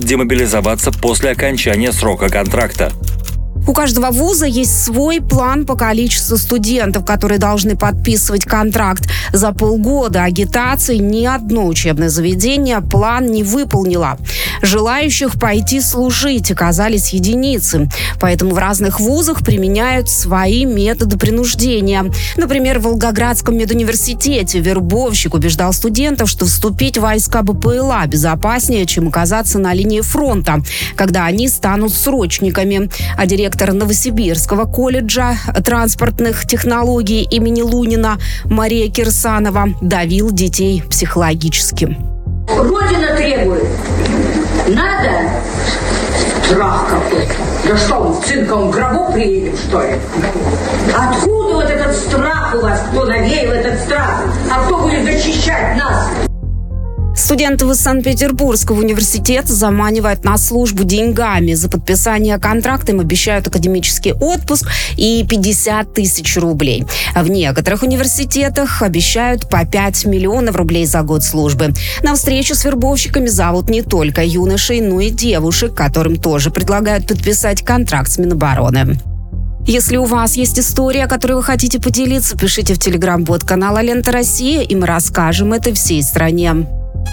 смогут демобилизоваться после окончания срока контракта. У каждого вуза есть свой план по количеству студентов, которые должны подписывать контракт. За полгода агитации ни одно учебное заведение план не выполнило. Желающих пойти служить оказались единицы. Поэтому в разных вузах применяют свои методы принуждения. Например, в Волгоградском медуниверситете вербовщик убеждал студентов, что вступить в войска БПЛА безопаснее, чем оказаться на линии фронта, когда они станут срочниками. А директор Новосибирского колледжа транспортных технологий имени Лунина Мария Кирсанова давил детей психологически. Родина требует. Надо? Страх какой. Да что, он в цинковом гробу приедем, что ли? Откуда вот этот страх у вас? Кто навеял этот страх? А кто будет защищать нас? Студентов из Санкт-Петербургского университета заманивают на службу деньгами. За подписание контракта им обещают академический отпуск и 50 тысяч рублей. А в некоторых университетах обещают по 5 миллионов рублей за год службы. На встречу с вербовщиками зовут не только юношей, но и девушек, которым тоже предлагают подписать контракт с Минобороны. Если у вас есть история, которой вы хотите поделиться, пишите в телеграм-бот канала «Лента Россия», и мы расскажем это всей стране.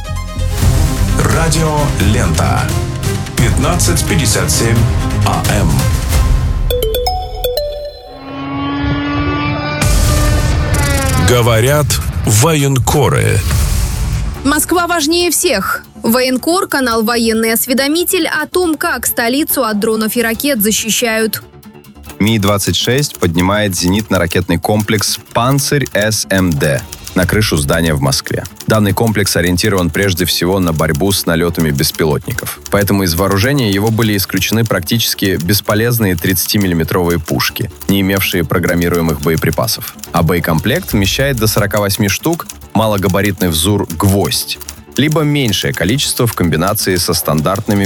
Радио «Лента». 15:57 АМ. Говорят военкоры. Москва важнее всех. Военкор, канал «Военный осведомитель» о том, как столицу от дронов и ракет защищают. Ми-26 поднимает зенитно-ракетный комплекс «Панцирь-СМД» на крышу здания в Москве. Данный комплекс ориентирован прежде всего на борьбу с налетами беспилотников. Поэтому из вооружения его были исключены практически бесполезные 30-миллиметровые пушки, не имевшие программируемых боеприпасов. А боекомплект вмещает до 48 штук малогабаритный взур «Гвоздь», либо меньшее количество в комбинации со стандартными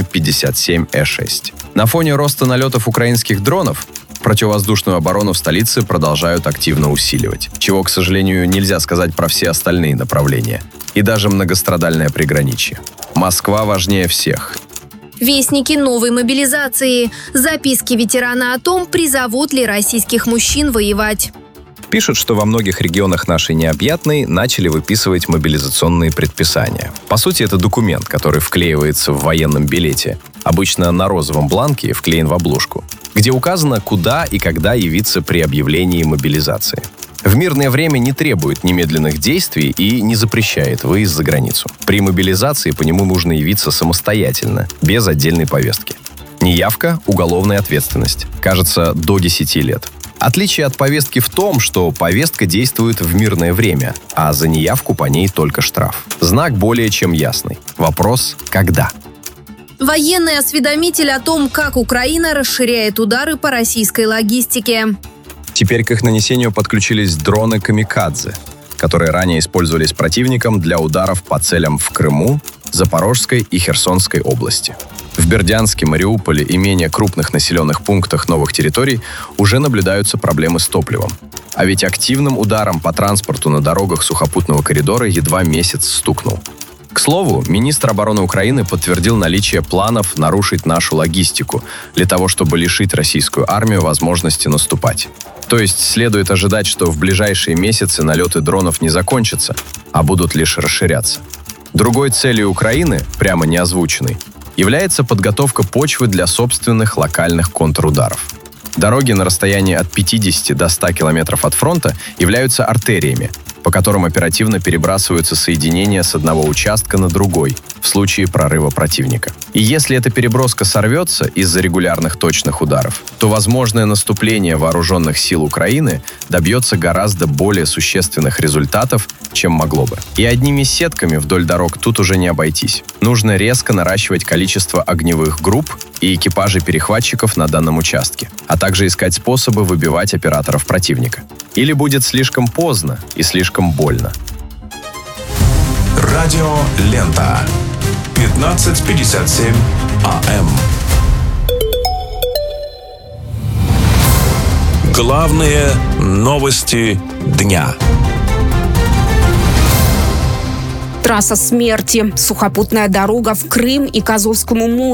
57Э6. На фоне роста налетов украинских дронов противовоздушную оборону в столице продолжают активно усиливать, чего, к сожалению, нельзя сказать про все остальные направления и даже многострадальное приграничье. Москва важнее всех. Вестники новой мобилизации. Записки ветерана о том, призовут ли российских мужчин воевать. Пишут, что во многих регионах нашей необъятной начали выписывать мобилизационные предписания. По сути, это документ, который вклеивается в военном билете, обычно на розовом бланке, вклеен в обложку, где указано, куда и когда явиться при объявлении мобилизации. В мирное время не требует немедленных действий и не запрещает выезд за границу. При мобилизации по нему нужно явиться самостоятельно, без отдельной повестки. Неявка – уголовная ответственность. Кажется, до 10 лет. Отличие от повестки в том, что повестка действует в мирное время, а за неявку по ней только штраф. Знак более чем ясный. Вопрос – когда? Военный осведомитель о том, как Украина расширяет удары по российской логистике. Теперь к их нанесению подключились дроны «Камикадзе», которые ранее использовались противником для ударов по целям в Крыму, Запорожской и Херсонской области. В Бердянске, Мариуполе и менее крупных населенных пунктах новых территорий уже наблюдаются проблемы с топливом. А ведь активным ударом по транспорту на дорогах сухопутного коридора едва месяц стукнул. К слову, министр обороны Украины подтвердил наличие планов нарушить нашу логистику для того, чтобы лишить российскую армию возможности наступать. То есть следует ожидать, что в ближайшие месяцы налеты дронов не закончатся, а будут лишь расширяться. Другой целью Украины, прямо не озвученной, является подготовка почвы для собственных локальных контрударов. Дороги на расстоянии от 50 до 100 километров от фронта являются артериями, по которым оперативно перебрасываются соединения с одного участка на другой в случае прорыва противника. И если эта переброска сорвется из-за регулярных точных ударов, то возможное наступление вооруженных сил Украины добьется гораздо более существенных результатов, чем могло бы. И одними сетками вдоль дорог тут уже не обойтись. Нужно резко наращивать количество огневых групп и экипажей перехватчиков на данном участке, а также искать способы выбивать операторов противника. Или будет слишком поздно и слишком больно. Радио «Лента». 15:57 АМ. Главные новости дня. Трасса смерти. Сухопутная дорога в Крым и к Азовскому морю.